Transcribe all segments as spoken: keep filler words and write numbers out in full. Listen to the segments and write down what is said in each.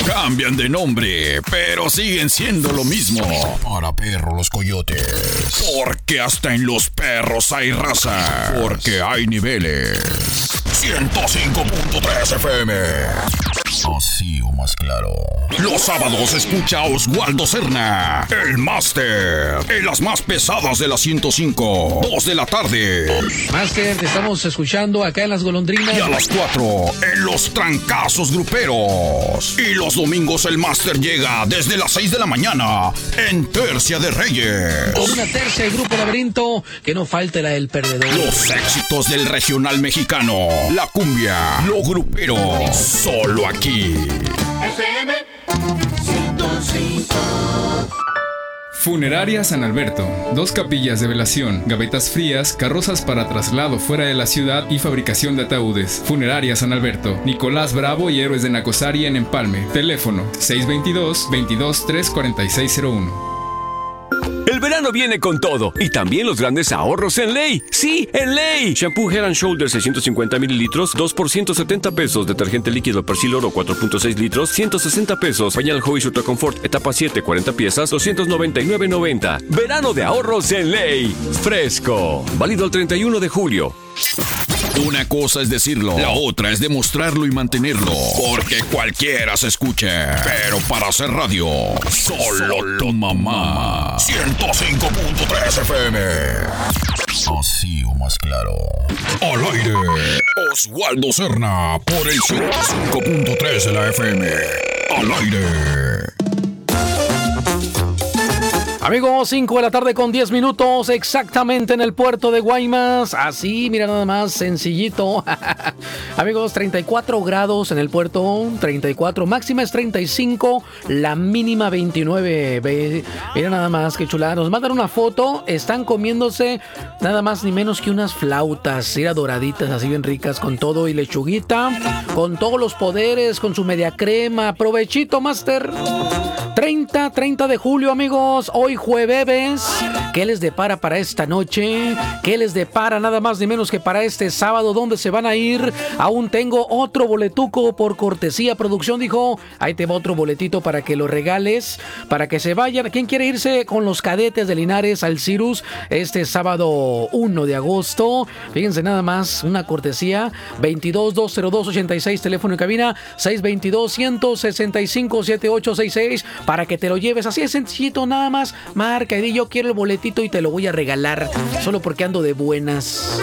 Cambian de nombre, pero siguen siendo lo mismo. Para perro los coyotes. Porque hasta en los perros hay raza. Porque hay niveles. ciento cinco punto tres F M. Así o más claro. Los sábados escucha a Oswaldo Cerna, el máster, en las más pesadas de la ciento cinco, dos de la tarde. Máster, te estamos escuchando acá en Las Golondrinas. Y a las cuatro, en los trancazos gruperos. Y los domingos el máster llega desde las seis de la mañana, en Tercia de Reyes. Con una tercia de Grupo Laberinto, que no falte la del perdedor. Los éxitos del regional mexicano, la cumbia, lo grupero, solo aquí. F M ciento cinco. Funeraria San Alberto. Dos capillas de velación, gavetas frías, carrozas para traslado fuera de la ciudad y fabricación de ataúdes. Funeraria San Alberto. Nicolás Bravo y Héroes de Nacosari en Empalme. Teléfono seis veintidós, veintidós, tres cuarenta y seis cero uno. El verano viene con todo y también los grandes ahorros en Ley. ¡Sí, en Ley! Shampoo Head and Shoulders seiscientos cincuenta mililitros, dos por ciento setenta pesos. Detergente líquido Persil Oro cuatro punto seis litros, ciento sesenta pesos. Pañal Hobbies Ultra Comfort etapa siete, cuarenta piezas, doscientos noventa y nueve noventa. Verano de ahorros en Ley. Fresco. Válido el treinta y uno de julio. Una cosa es decirlo, la otra es demostrarlo y mantenerlo. Porque cualquiera se escucha. Pero para hacer radio, solo tu mamá. ciento cinco punto tres F M. Así o más claro. Al aire, Oswaldo Cerna por el ciento cinco punto tres de la F M. Al aire. Amigos, cinco de la tarde con diez minutos, exactamente en el puerto de Guaymas. Así, mira nada más, sencillito. Amigos, treinta y cuatro grados en el puerto, treinta y cuatro, máxima es treinta y cinco, la mínima veintinueve. Ve, mira nada más, qué chulada. Nos mandan una foto, están comiéndose nada más ni menos que unas flautas, mira, doraditas, así bien ricas, con todo y lechuguita, con todos los poderes, con su media crema. Provechito, máster. treinta, treinta de julio, amigos, hoy jueves. ¿Qué les depara para esta noche? ¿Qué les depara nada más ni menos que para este sábado? ¿Dónde se van a ir? Aún tengo otro boletuco por cortesía. Producción dijo, ahí te va otro boletito para que lo regales, para que se vayan. ¿Quién quiere irse con los cadetes de Linares al Cirrus este sábado uno de agosto? Fíjense nada más, una cortesía. veintidós, doscientos dos, ochenta y seis, teléfono en cabina seis veintidós, ciento sesenta y cinco, setenta y ocho sesenta y seis, para que te lo lleves. Así de sencillito, nada más marca y di yo quiero el boletito y te lo voy a regalar, solo porque ando de buenas.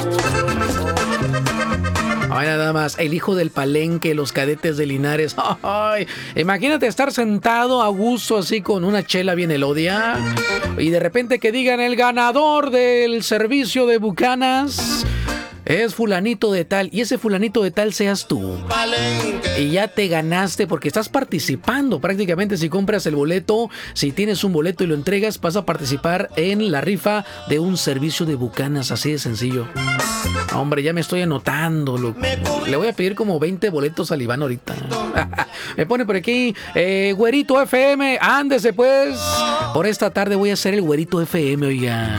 Ay, nada más, el hijo del palenque, los cadetes de Linares. Ay, imagínate estar sentado a gusto así con una chela bien elodia y de repente que digan el ganador del servicio de Bucanas es fulanito de tal, y ese fulanito de tal seas tú. Y ya te ganaste porque estás participando prácticamente. Si compras el boleto, si tienes un boleto y lo entregas, vas a participar en la rifa de un servicio de Bucanas, así de sencillo. Hombre, ya me estoy anotando, loco. Le voy a pedir como veinte boletos al Iván ahorita. Me pone por aquí, eh, Güerito F M, ándese pues. Por esta tarde voy a hacer el Güerito F M, oiga.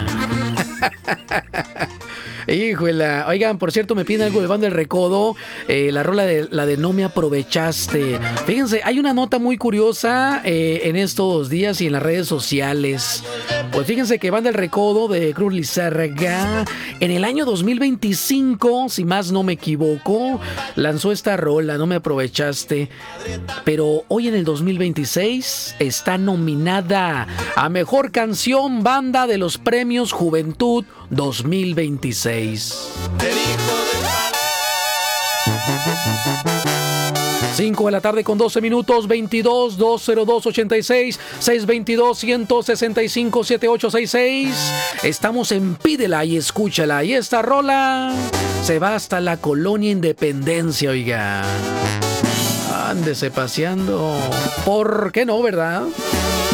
Híjole, oigan, por cierto, me piden algo de Banda del Recodo, eh, la rola de la de No Me Aprovechaste. Fíjense, hay una nota muy curiosa eh, en estos días y en las redes sociales. Pues fíjense que Banda del Recodo de Cruz Lizárraga, en el año dos mil veinticinco, si más no me equivoco, lanzó esta rola, No Me Aprovechaste. Pero hoy en el dos mil veintiséis está nominada a Mejor Canción Banda de los Premios Juventud dos mil veintiséis. cinco de la tarde con doce minutos, veintidós, doscientos dos, ochenta y seis, seiscientos veintidós, ciento sesenta y cinco, setenta y ocho sesenta y seis. Estamos en Pídela y Escúchala. Y esta rola se va hasta la Colonia Independencia, oiga. Ándese paseando. ¿Por qué no, verdad?